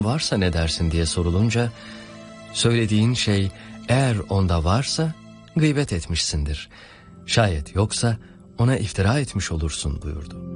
varsa ne dersin diye sorulunca, söylediğin şey eğer onda varsa gıybet etmişsindir. Şayet yoksa ona iftira etmiş olursun buyurdu.